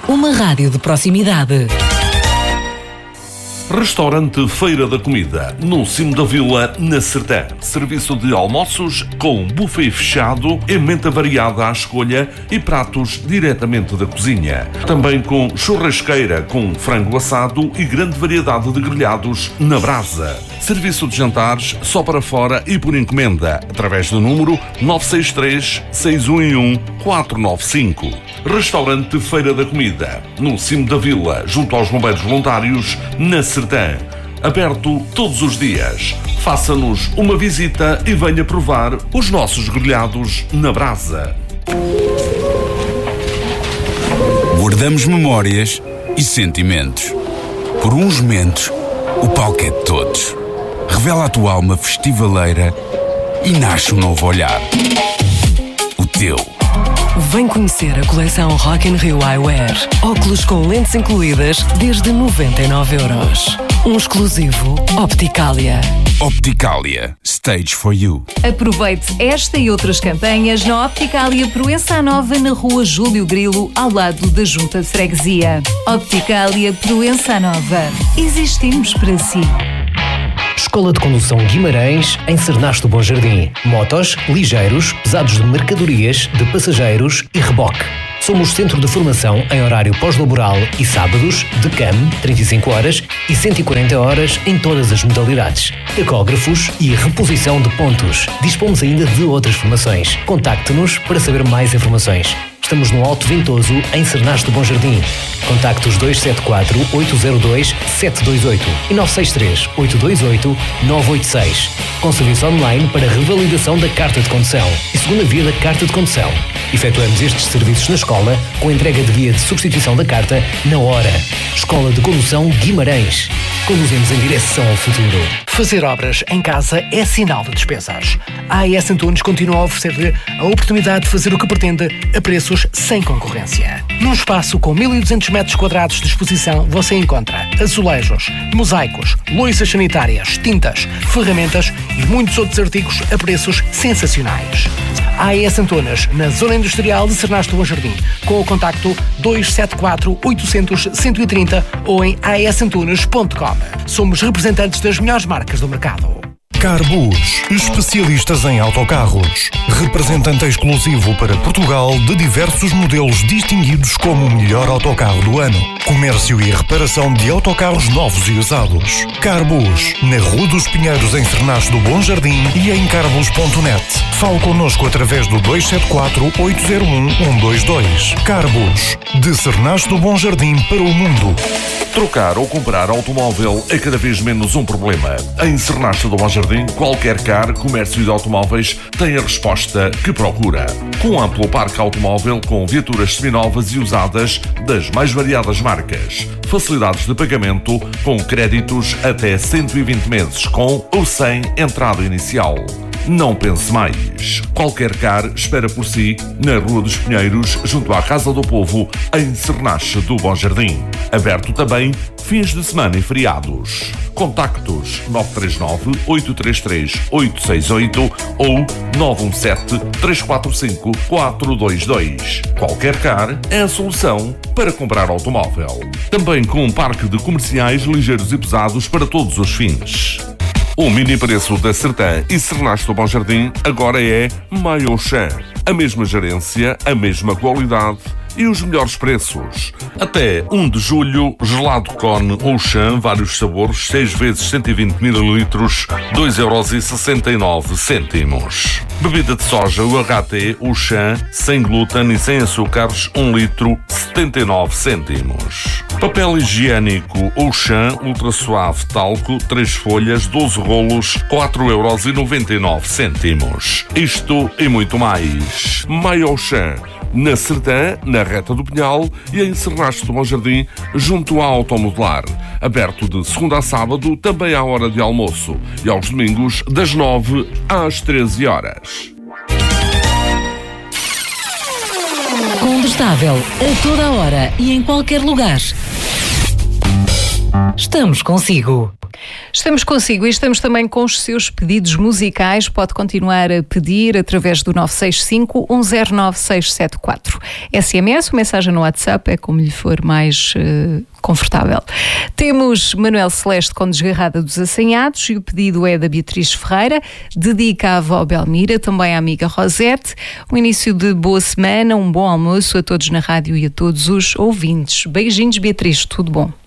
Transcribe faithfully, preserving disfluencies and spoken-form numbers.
uma rádio de proximidade. Restaurante Feira da Comida, no cimo da vila, na Sertã. Serviço de almoços com buffet fechado, emenda variada à escolha e pratos diretamente da cozinha. Também com churrasqueira com frango assado e grande variedade de grelhados na brasa. Serviço de jantares só para fora e por encomenda, através do número nove seis três, seis um um, quatro nove cinco. Restaurante Feira da Comida, no cimo da vila, junto aos bombeiros voluntários, na Sertã. Aberto todos os dias. Faça-nos uma visita e venha provar os nossos grelhados na brasa. Guardamos memórias e sentimentos. Por uns momentos, o palco é de todos. Revela a tua alma festivaleira e nasce um novo olhar. O teu. Vem conhecer a coleção Rock in Rio Eyewear. Óculos com lentes incluídas desde noventa e nove euros. Um exclusivo Opticalia. Opticalia. Stage for you. Aproveite esta e outras campanhas na Opticalia Proença Nova, na rua Júlio Grilo, ao lado da Junta de Freguesia. Opticalia Proença Nova. Existimos para si. Escola de Condução Guimarães, em Cernasto Bom Jardim. Motos, ligeiros, pesados de mercadorias, de passageiros e reboque. Somos centro de formação em horário pós-laboral e sábados, de C A M, trinta e cinco horas e cento e quarenta horas em todas as modalidades. Ecógrafos e reposição de pontos. Dispomos ainda de outras formações. Contacte-nos para saber mais informações. Estamos no Alto Ventoso, em Cernasto Bom Jardim. Contacte os dois sete quatro, oito zero dois, sete dois oito e nove seis três, oito dois oito, nove oito seis. Com serviço online para revalidação da carta de condução e segunda via da carta de condução. Efetuamos estes serviços na escola com entrega de guia de substituição da carta na hora. Escola de Condução Guimarães. Conduzimos em direção ao futuro. Fazer obras em casa é sinal de despesas. A AES Antunes continua a oferecer-lhe a oportunidade de fazer o que pretende a preços sem concorrência. Num espaço com mil e duzentos metros quadrados de exposição, você encontra azulejos, mosaicos, louças sanitárias, tintas, ferramentas e muitos outros artigos a preços sensacionais. A AES Antunes, na Zona Industrial de Cernasto Bom Jardim, com o contacto dois sete quatro, oito zero zero, um um três zero ou em a e s antunes ponto com. Somos representantes das melhores marcas do mercado. Carbus, especialistas em autocarros. Representante exclusivo para Portugal de diversos modelos distinguidos como o melhor autocarro do ano. Comércio e reparação de autocarros novos e usados. Carbus, na Rua dos Pinheiros, em Cernasto do Bom Jardim e em carbus ponto net. Fale connosco através do dois sete quatro, oito zero um, um dois dois. Carbus, de Cernasto do Bom Jardim para o mundo. Trocar ou comprar automóvel é cada vez menos um problema. Em Cernasto do Bom Jardim, qualquer car, comércio de automóveis tem a resposta que procura. Com amplo parque automóvel com viaturas seminovas e usadas das mais variadas marcas. Facilidades de pagamento com créditos até cento e vinte meses com ou sem entrada inicial. Não pense mais. Qualquer car espera por si na Rua dos Pinheiros, junto à Casa do Povo, em Cernache do Bom Jardim. Aberto também fins de semana e feriados. Contactos nove três nove, oito três três, oito seis oito ou nove um sete, três quatro cinco, quatro dois dois. Qualquer car é a solução para comprar automóvel. Também com um parque de comerciais ligeiros e pesados para todos os fins. O mini preço da Sertã e Cernasto do Bom Jardim agora é Maiochan. A mesma gerência, a mesma qualidade e os melhores preços. Até um de julho, gelado Cone ou Chan, vários sabores, seis vezes cento e vinte mililitros, dois euros e sessenta e nove cêntimos. Bebida de soja U H T ou Chan, sem glúten e sem açúcares, um litro, setenta e nove cêntimos. Papel higiênico ou Chan, ultra suave talco, três folhas, doze rolos, quatro euros e noventa e nove cêntimos. Isto e muito mais. Maiochan. Na Sertã, na Reta do Pinhal e em Cernasto do Bom Jardim, junto à Automodelar. Aberto de segunda a sábado, também à hora de almoço. E aos domingos, das nove às treze horas. Combustável, a toda a hora e em qualquer lugar. Estamos consigo. Estamos consigo e estamos também com os seus pedidos musicais. Pode continuar a pedir através do nove seis cinco, um zero nove, seis sete quatro. S M S, mensagem no WhatsApp, é como lhe for mais uh, confortável. Temos Manuel Celeste com Desgarrada dos Assanhados e o pedido é da Beatriz Ferreira, dedica à avó Belmira, também à amiga Rosete. Um início de boa semana, um bom almoço a todos na rádio e a todos os ouvintes. Beijinhos, Beatriz, tudo bom?